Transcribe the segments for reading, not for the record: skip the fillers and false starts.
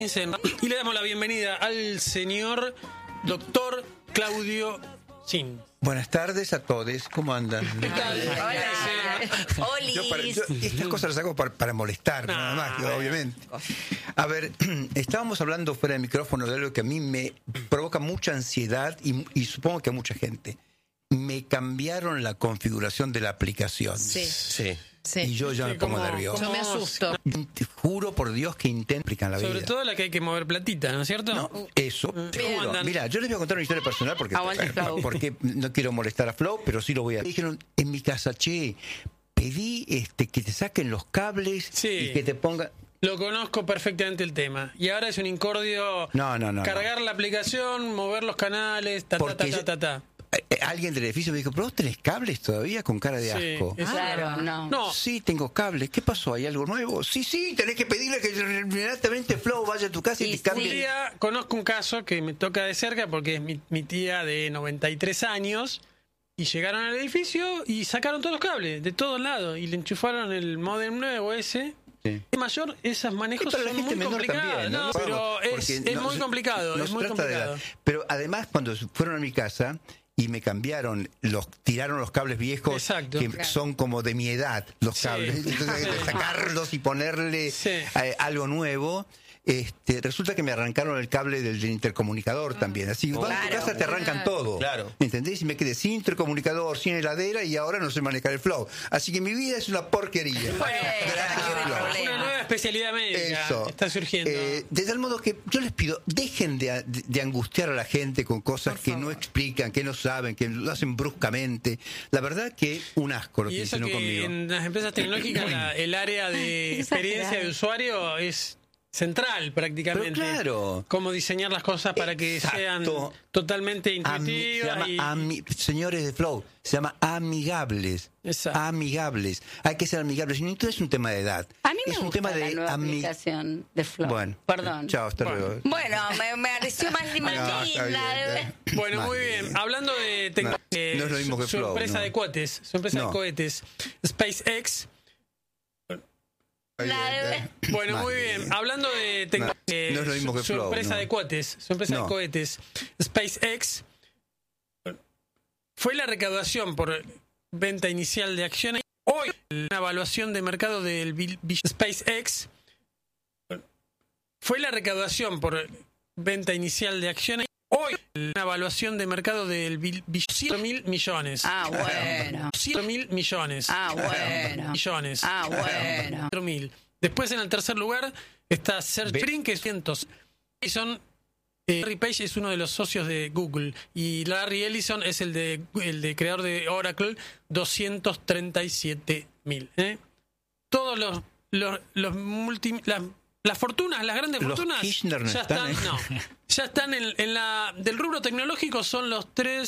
Y le damos la bienvenida al señor doctor Claudio Chin. Buenas tardes a todos, ¿cómo andan? ¿Qué tal? Hola. Yo estas cosas las hago para molestar, nada más, obviamente. A ver, estábamos hablando fuera de micrófono de algo que a mí me provoca mucha ansiedad y supongo que a mucha gente. Me cambiaron la configuración de la aplicación. Sí. Y yo ya me pongo nervioso. Yo me asusto. Te juro por Dios que intento explicar la vida. Sobre todo la que hay que mover platita, ¿no es cierto? No, eso. ¿Cómo andan? Mira, yo les voy a contar una historia personal porque no quiero molestar a Flo, pero sí lo voy a decir. Dijeron en mi casa, che, pedí que te saquen los cables y que te pongan... Lo conozco perfectamente el tema. Y ahora es un incordio cargar la aplicación, mover los canales, ta. Alguien del edificio me dijo, ¿pero vos tenés cables todavía? Con cara de asco. Claro, no. Sí, tengo cables. ¿Qué pasó? ¿Hay algo nuevo? Sí, tenés que pedirle que inmediatamente Flo vaya a tu casa y te cambie. Un día conozco un caso que me toca de cerca porque es mi tía de 93 años y llegaron al edificio y sacaron todos los cables de todos lados y le enchufaron el módem nuevo ese. Sí. Es mayor, esos manejos son muy complicados. También, ¿no? Pero es muy complicado. Es muy complicado. Pero además, cuando fueron a mi casa y me cambiaron, tiraron los cables viejos. Exacto. Que son como de mi edad, los cables. Entonces hay que sacarlos y ponerle algo nuevo. Resulta que me arrancaron el cable del intercomunicador también. Así, vas a tu casa, te arrancan todo. Claro. ¿Entendés? Y me quedé sin intercomunicador, sin heladera y ahora no sé manejar el Flow. Así que mi vida es una porquería. Una nueva especialidad médica está surgiendo. De tal modo que yo les pido, dejen de angustiar a la gente con cosas que no explican, que no saben, que lo hacen bruscamente. La verdad que un asco lo que hicieron conmigo. En las empresas tecnológicas el área de experiencia de usuario es central prácticamente. Pero claro. Cómo diseñar las cosas para que sean totalmente intuitivas. Señores de Flow, se llama amigables. Exacto. Amigables. Hay que ser amigables. Y no es un tema de edad. A mí me es gusta un tema la de nueva aplicación de Flow. Bueno. Perdón. Chao, hasta luego. Bueno, me pareció más linda. Bueno, muy bien. Hablando de tecnología, no es lo mismo que Flow, empresa de cohetes, su empresa de cohetes, SpaceX. Bueno, muy bien. Hablando de tecnología, no es lo mismo que su Flow, empresa de cohetes, de cohetes, SpaceX, fue la recaudación por venta inicial de acciones. Hoy, una evaluación de mercado del SpaceX fue la recaudación por venta inicial de acciones. Hoy, una evaluación de mercado del 100.000 millones. Bueno. 100.000 millones. Bueno. Millones. Bueno. 4.000. Después, en el tercer lugar, está Sergey Brin, que es 100. Larry Page es uno de los socios de Google. Y Larry Ellison es el de creador de Oracle, 237.000. Todos las fortunas, las grandes fortunas, ya están en la del rubro tecnológico, son los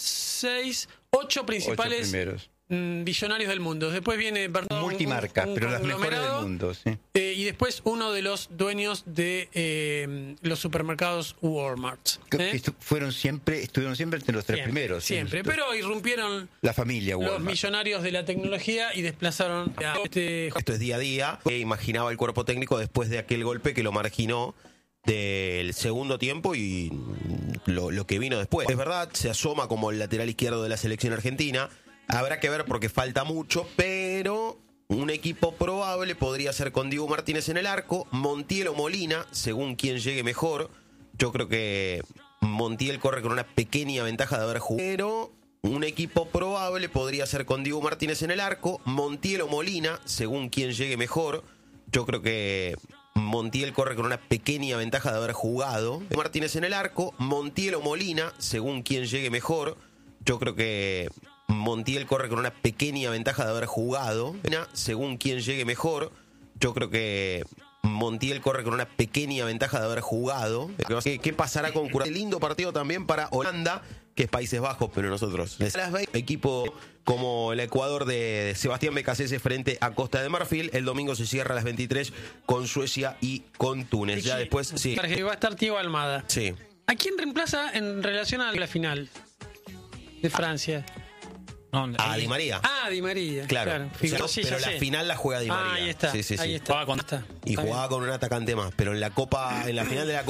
8 principales billonarios del mundo. Después viene multimarca, pero las mejores del mundo, sí. Y después uno de los dueños de los supermercados Walmart. Estuvieron siempre entre los tres primeros. Siempre, pero irrumpieron la familia Walmart, los millonarios de la tecnología y desplazaron a Esto es día a día. Imaginaba el cuerpo técnico después de aquel golpe que lo marginó del segundo tiempo y lo que vino después. Es verdad, se asoma como el lateral izquierdo de la selección argentina. Habrá que ver porque falta mucho, pero un equipo probable podría ser con Diego Martínez en el arco, Montiel o Molina, según quien llegue mejor. Yo creo que Montiel corre con una pequeña ventaja de haber jugado, pero un equipo probable podría ser con Diego Martínez en el arco, Montiel o Molina, según quien llegue mejor. Yo creo que Montiel corre con una pequeña ventaja de haber jugado. Martínez en el arco, Montiel o Molina, según quien llegue mejor. Yo creo que Montiel corre con una pequeña ventaja de haber jugado, según quien llegue mejor. Yo creo que Montiel corre con una pequeña ventaja de haber jugado. ¿Qué pasará con Curazao? Lindo partido también para Holanda, que es Países Bajos, pero nosotros. Equipo como el Ecuador de Sebastián Becasese frente a Costa de Marfil. El domingo se cierra a las 23 con Suecia y con Túnez. Ya después, sí. Va a estar Thiago Almada. Sí. ¿A quién reemplaza en relación a la final de Francia? A Di María. Di María. Claro. Pero la final la juega Di María. Ahí está. Sí. Ahí está. Y jugaba con un atacante más. Pero en la final de la Copa